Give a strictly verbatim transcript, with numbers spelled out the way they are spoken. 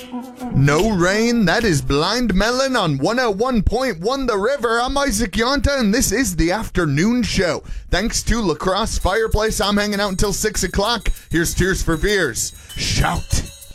No rain, that is Blind Melon on one oh one point one The River. I'm Isaac Yonta, and this is the afternoon show. Thanks to La Crosse Fireplace, I'm hanging out until six o'clock. Here's Tears for Fears. Shout.